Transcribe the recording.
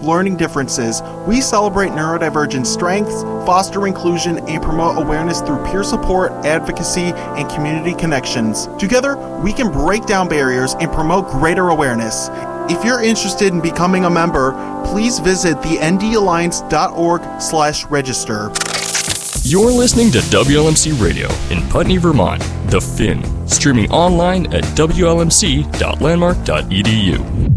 learning differences, we celebrate neurodivergent strengths, foster inclusion, and promote awareness through peer support, advocacy, and community connections. Together, we can break down barriers and promote greater awareness. If you're interested in becoming a member, please visit thendalliance.org/register. You're listening to WLMC Radio in Putney, Vermont, The Fin, streaming online at wlmc.landmark.edu.